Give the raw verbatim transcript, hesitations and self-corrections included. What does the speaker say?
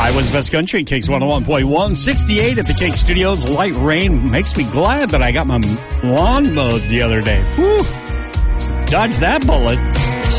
Iowa's Best Country, Kicks one oh one point one. sixty-eight at the Cake Studios. Light rain makes me glad that I got my lawn mowed the other day. Whew. Dodged that bullet.